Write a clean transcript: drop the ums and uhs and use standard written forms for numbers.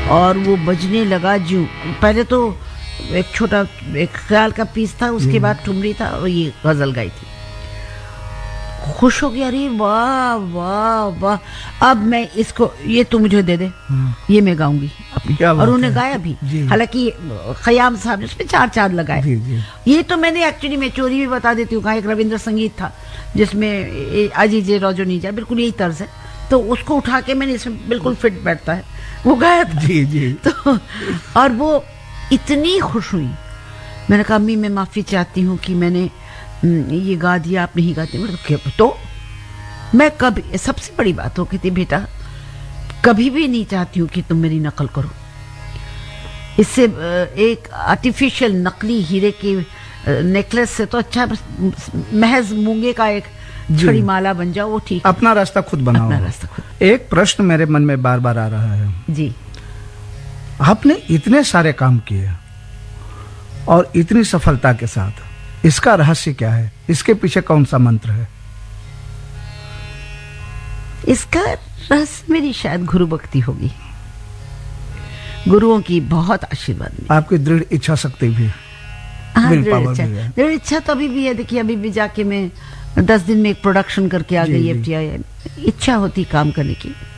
और वो बजने लगा जो पहले तो एक छोटा एक ख्याल का पीस था, उसके बाद ठुमरी था और ये गजल गाई थी। खुश हो गया, अरे वाह वाह वाह, अब मैं इसको, ये तू मुझे दे दे, ये मैं गाऊंगी अपनी। और उन्होंने गाया भी, हालांकि खयाम साहब ने उसमें 4 चांद लगाए। ये तो मैंने एक्चुअली मैं चोरी भी बता देती हूँ, एक रविंद्र संगीत था जिसमें अजीजे रोजो नीजा, बिल्कुल यही तर्ज है, तो उसको उठा के मैंने इसमें बिल्कुल फिट बैठता है, वो गाया था। जी जी। तो और वो इतनी खुश हुई, मैंने कहा अम्मी मैं माफी चाहती हूँ कि मैंने ये गा दिया, आप नहीं गाते। तो मैं कभी, सबसे बड़ी बात हो कहती बेटा कभी भी नहीं चाहती हूँ कि तुम मेरी नकल करो, इससे एक आर्टिफिशियल नकली हीरे के नेकलेस से तो अच्छा महज मूंगे का एक छड़ी माला बन जाओ, वो ठीक। अपना रास्ता खुद बनाओ। अपना रास्ता खुद। एक प्रश्न मेरे मन में बार बार आ रहा है जी, आपने इतने सारे काम किए और इतनी सफलता के साथ, इसका रहस्य क्या है? इसके पीछे कौन सा मंत्र है? इसका रहस्य मेरी शायद गुरु भक्ति होगी, गुरुओं की बहुत आशीर्वाद में। आपकी दृढ़ इच्छा शक्ति भी। हाँ, दृढ़ इच्छा तो अभी भी है। देखिए अभी भी जाके मैं 10 दिन में एक प्रोडक्शन करके आ गई FTI। इच्छा होती काम करने की।